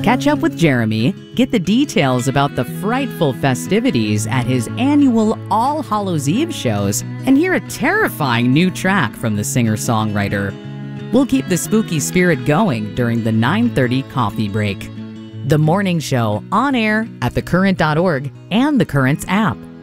Catch up with Jeremy, get the details about the frightful festivities at his annual All Hallows Eve shows, and hear a terrifying new track from the singer-songwriter. We'll keep the spooky spirit going during the 9:30 coffee break. The Morning Show, on air at thecurrent.org and The Current's app.